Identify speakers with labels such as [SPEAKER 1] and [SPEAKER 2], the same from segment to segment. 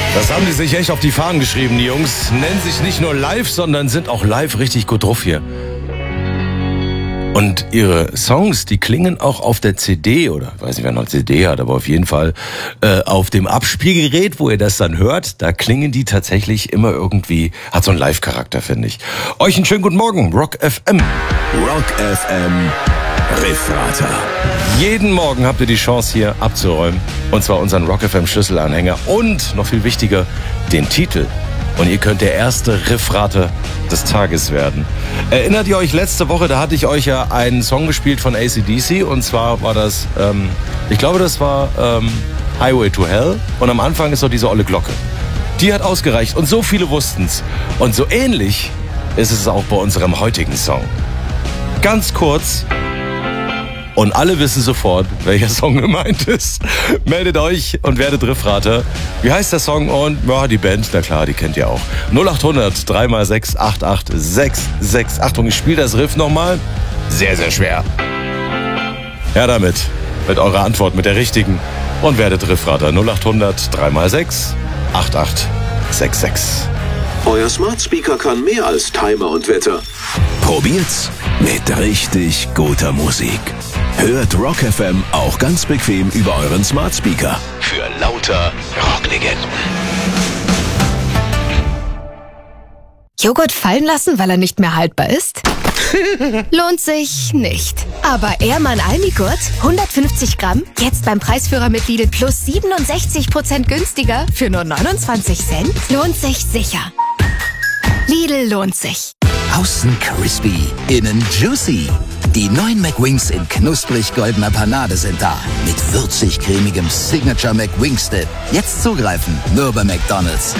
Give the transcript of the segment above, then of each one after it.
[SPEAKER 1] Das haben die sich echt auf die Fahnen geschrieben, die Jungs. Nennen sich nicht nur live, sondern sind auch live richtig gut drauf hier. Und ihre Songs, die klingen auch auf der CD oder, weiß nicht, wer noch CD hat, aber auf jeden Fall auf dem Abspielgerät, wo ihr das dann hört, da klingen die tatsächlich immer irgendwie, hat so einen Live-Charakter, finde ich. Euch einen schönen guten Morgen, Rock FM.
[SPEAKER 2] Rock FM Riffrater.
[SPEAKER 1] Jeden Morgen habt ihr die Chance hier abzuräumen, und zwar unseren Rock FM Schlüsselanhänger und, noch viel wichtiger, den Titel. Und ihr könnt der erste Riffrater des Tages werden. Erinnert ihr euch, letzte Woche, da hatte ich euch ja einen Song gespielt von AC/DC. Und zwar war das, ich glaube, das war Highway to Hell. Und am Anfang ist so diese olle Glocke. Die hat ausgereicht und so viele wussten's. Und so ähnlich ist es auch bei unserem heutigen Song. Ganz kurz. Und alle wissen sofort, welcher Song gemeint ist. Meldet euch und werdet Riffrater. Wie heißt der Song? Und ja, die Band, na klar, die kennt ihr auch. 0800 3x6 8866. Achtung, ich spiele das Riff nochmal. Sehr, sehr schwer. Ja, damit. Mit eurer Antwort, mit der richtigen. Und werdet Riffrater. 0800 3x6 8866.
[SPEAKER 3] Euer Smart Speaker kann mehr als Timer und Wetter.
[SPEAKER 2] Probiert's mit richtig guter Musik. Hört Rock FM auch ganz bequem über euren Smart Speaker. Für lauter Rocklegenden.
[SPEAKER 4] Joghurt fallen lassen, weil er nicht mehr haltbar ist? Lohnt sich nicht. Aber Ehrmann Almigurt, 150 Gramm, jetzt beim Preisführer mit Lidl plus 67% günstiger für nur 29 Cent? Lohnt sich sicher. Lidl lohnt sich.
[SPEAKER 5] Außen crispy, innen juicy. Die neuen McWings in knusprig goldener Panade sind da. Mit würzig-cremigem Signature McWings-Dip. Jetzt zugreifen, nur bei McDonald's.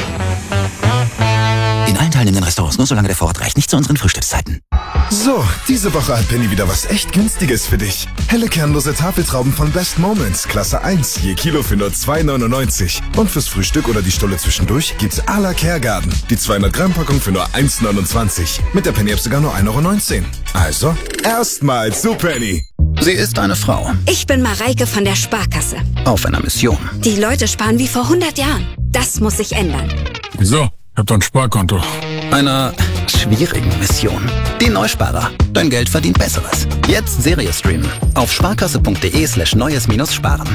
[SPEAKER 5] In allen teilnehmenden Restaurants, nur solange der Vorrat reicht. Nicht zu unseren Frühstückszeiten.
[SPEAKER 6] So, diese Woche hat Penny wieder was echt Günstiges für dich. Helle kernlose Tafeltrauben von Best Moments, Klasse 1, je Kilo für nur 2,99. Und fürs Frühstück oder die Stulle zwischendurch gibt's à la Kergarten. Die 200 Gramm Packung für nur 1,29. Mit der Penny-App sogar nur 1,19 €. Also, erstmal zu Penny.
[SPEAKER 5] Sie ist eine Frau.
[SPEAKER 7] Ich bin Mareike von der Sparkasse.
[SPEAKER 5] Auf einer Mission.
[SPEAKER 7] Die Leute sparen wie vor 100 Jahren. Das muss sich ändern.
[SPEAKER 8] Wieso? Ich hab doch ein Sparkonto.
[SPEAKER 5] Einer schwierigen Mission. Die Neusparer. Dein Geld verdient Besseres. Jetzt Serie streamen. Auf sparkasse.de/neues-sparen.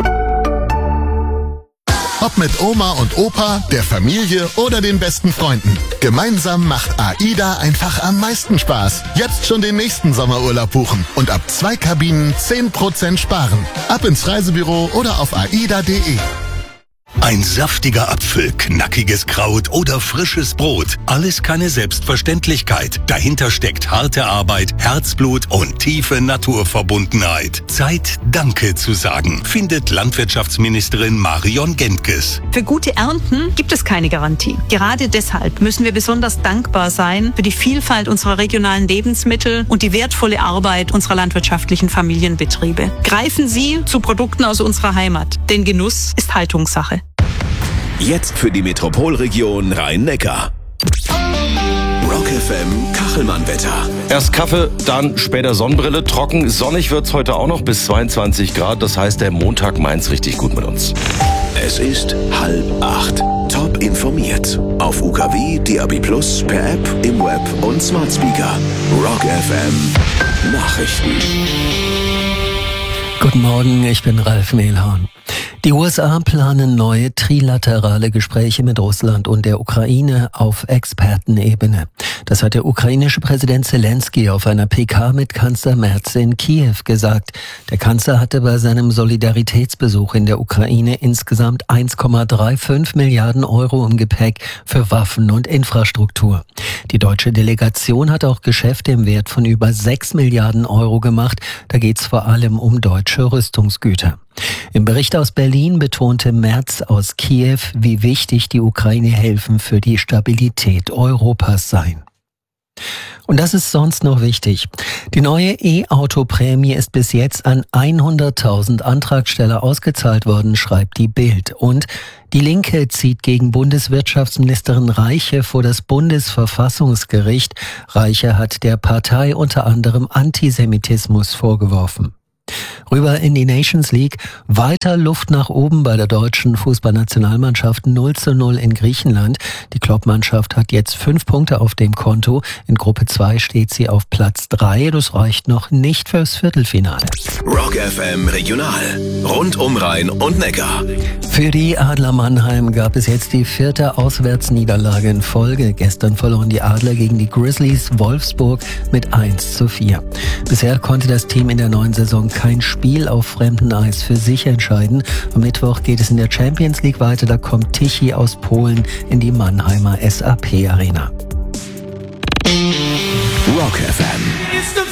[SPEAKER 9] Ob mit Oma und Opa, der Familie oder den besten Freunden. Gemeinsam macht AIDA einfach am meisten Spaß. Jetzt schon den nächsten Sommerurlaub buchen und ab 2 Kabinen 10% sparen. Ab ins Reisebüro oder auf aida.de.
[SPEAKER 10] Ein saftiger Apfel, knackiges Kraut oder frisches Brot. Alles keine Selbstverständlichkeit. Dahinter steckt harte Arbeit, Herzblut und tiefe Naturverbundenheit. Zeit, Danke zu sagen, findet Landwirtschaftsministerin Marion Gentges.
[SPEAKER 11] Für gute Ernten gibt es keine Garantie. Gerade deshalb müssen wir besonders dankbar sein für die Vielfalt unserer regionalen Lebensmittel und die wertvolle Arbeit unserer landwirtschaftlichen Familienbetriebe. Greifen Sie zu Produkten aus unserer Heimat, denn Genuss ist Haltungssache.
[SPEAKER 2] Jetzt für die Metropolregion Rhein-Neckar. Rock FM Kachelmann-Wetter.
[SPEAKER 1] Erst Kaffee, dann später Sonnenbrille. Trocken, sonnig wird's heute auch noch bis 22 Grad. Das heißt, der Montag meint's richtig gut mit uns.
[SPEAKER 2] Es ist 7:30. Top informiert. Auf UKW, DAB+, per App, im Web und Smart Speaker. Rock FM Nachrichten.
[SPEAKER 12] Guten Morgen, ich bin Ralf Mehlhorn. Die USA planen neue trilaterale Gespräche mit Russland und der Ukraine auf Expertenebene. Das hat der ukrainische Präsident Zelensky auf einer PK mit Kanzler Merz in Kiew gesagt. Der Kanzler hatte bei seinem Solidaritätsbesuch in der Ukraine insgesamt 1,35 Milliarden € im Gepäck für Waffen und Infrastruktur. Die deutsche Delegation hat auch Geschäfte im Wert von über 6 Milliarden € gemacht. Da geht's vor allem um deutsche Rüstungsgüter. Im Bericht aus Berlin betonte Merz aus Kiew, wie wichtig die Ukraine-Hilfen für die Stabilität Europas seien. Und das ist sonst noch wichtig. Die neue E-Auto-Prämie ist bis jetzt an 100.000 Antragsteller ausgezahlt worden, schreibt die Bild. Und die Linke zieht gegen Bundeswirtschaftsministerin Reiche vor das Bundesverfassungsgericht. Reiche hat der Partei unter anderem Antisemitismus vorgeworfen. Rüber in die Nations League. Weiter Luft nach oben bei der deutschen Fußballnationalmannschaft. 0:0 in Griechenland. Die Klopp-Mannschaft hat jetzt 5 Punkte auf dem Konto. In Gruppe 2 steht sie auf Platz 3. Das reicht noch nicht fürs Viertelfinale.
[SPEAKER 2] Rock FM Regional. Rund um Rhein und Neckar.
[SPEAKER 12] Für die Adler Mannheim gab es jetzt die 4. Auswärtsniederlage in Folge. Gestern verloren die Adler gegen die Grizzlies Wolfsburg mit 1:4. Bisher konnte das Team in der neuen Saison kein Spiel auf fremdem Eis für sich entscheiden. Am Mittwoch geht es in der Champions League weiter. Da kommt Tichy aus Polen in die Mannheimer SAP Arena.
[SPEAKER 2] Rock FM.